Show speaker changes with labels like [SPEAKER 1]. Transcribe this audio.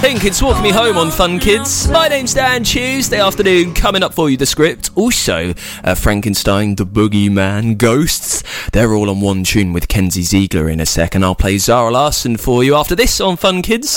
[SPEAKER 1] Pink, it's Walk Me Home on Fun Kids. My name's Dan. Tuesday afternoon, coming up for you, the script. Also, Frankenstein, The Boogeyman, Ghosts. They're all on one tune with Kenzie Ziegler in a second. I'll play Zara Larsson for you after this on Fun Kids.